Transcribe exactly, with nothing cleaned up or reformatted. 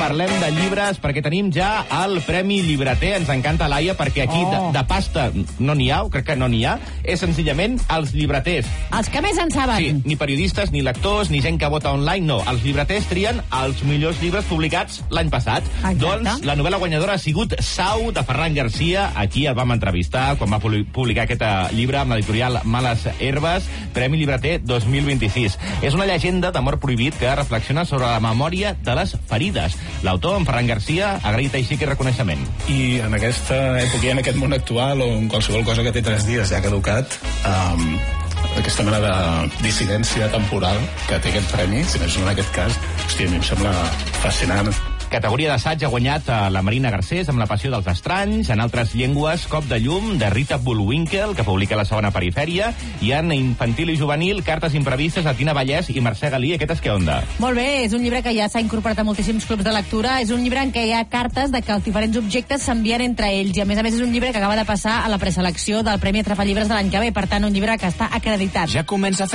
parlem de llibres perquè tenim ja el Premi Llibreter. Ens encanta, Laia, perquè aquí Oh. de, de pasta no n'hi ha, o crec que no n'hi ha. És senzillament els llibreters. Els que més en saben. Sí, ni periodistes, ni lectors, ni gent que vota online, no. Els llibreters trien els millors llibres publicats l'any passat. Exacte. Doncs la novel·la guanyadora ha sigut Sau, de Ferran Garcia. Aquí el vam entrevistar quan va publicar aquest llibre amb l'editorial Males Herbes, Premi Llibreter dos mil vint-i-sis. És una llegenda d'amor prohibit que reflexiona sobre la memòria de les ferides. L'autor, en Ferran Garcia, ha agraït així aquest reconeixement. I en aquesta època i en aquest món actual, on qualsevol cosa que té tres dies ja ha caducat, um, aquesta mena de dissidència temporal que té aquest premi, si més no en aquest cas, hòstia, a mi em sembla fascinant. Categoria d'assaig ha guanyat a la Marina Garcés amb La passió dels estranys, en altres llengües Cop de llum, de Rita Bullwinkle, que publica La segona perifèria, i en infantil i juvenil Cartes imprevistes de Tina Vallès i Mercè Galí. Aquest és què onda? Molt bé, és un llibre que ja s'ha incorporat a moltíssims clubs de lectura. És un llibre en què hi ha cartes de que els diferents objectes s'envien entre ells, i a més a més és un llibre que acaba de passar a la preselecció del Premi Atrapallibres de l'any que ve, per tant un llibre que està acreditat. Ja comença a fer